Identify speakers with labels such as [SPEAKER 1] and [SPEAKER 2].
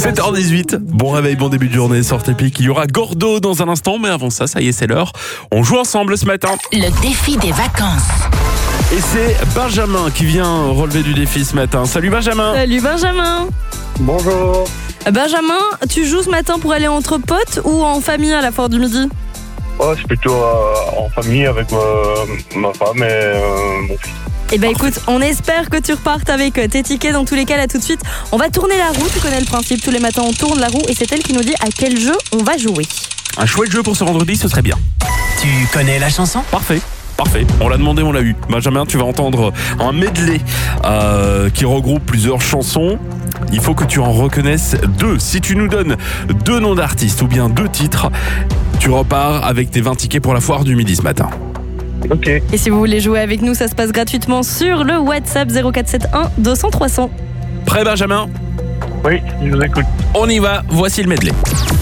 [SPEAKER 1] 7h18, bon réveil, bon début de journée, sortez pique. Il y aura Gordo dans un instant, mais avant ça y est, c'est l'heure. On joue ensemble ce matin.
[SPEAKER 2] Le défi des vacances.
[SPEAKER 1] Et c'est Benjamin qui vient relever du défi ce matin. Salut Benjamin.
[SPEAKER 3] Salut Benjamin.
[SPEAKER 4] Bonjour.
[SPEAKER 3] Benjamin, tu joues ce matin pour aller entre potes ou en famille à la foire du midi?
[SPEAKER 4] C'est plutôt en famille avec ma femme et mon fils.
[SPEAKER 3] Eh ben écoute, on espère que tu repartes avec tes tickets. Dans tous les cas, là tout de suite, on va tourner la roue. Tu connais le principe, tous les matins on tourne la roue et c'est elle qui nous dit à quel jeu on va jouer.
[SPEAKER 1] Un chouette jeu pour ce vendredi, ce serait bien.
[SPEAKER 2] Tu connais la chanson?
[SPEAKER 1] Parfait. On l'a demandé, on l'a eu. Benjamin, tu vas entendre un medley qui regroupe plusieurs chansons. Il faut que tu en reconnaisses deux. Si tu nous donnes deux noms d'artistes ou bien deux titres, tu repars avec tes 20 tickets pour la foire du midi ce matin.
[SPEAKER 4] Ok.
[SPEAKER 3] Et si vous voulez jouer avec nous, ça se passe gratuitement sur le WhatsApp 0471 200 300.
[SPEAKER 1] Prêt Benjamin?
[SPEAKER 4] Oui, je vous écoute.
[SPEAKER 1] On y va, voici le medley.